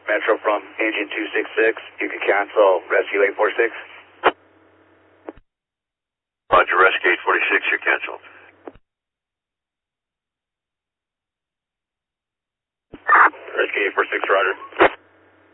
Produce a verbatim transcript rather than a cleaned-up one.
Metro from engine two six six. You can cancel rescue eight four six. Roger, rescue eight forty-six, you're canceled. Rescue eight four six, Roger.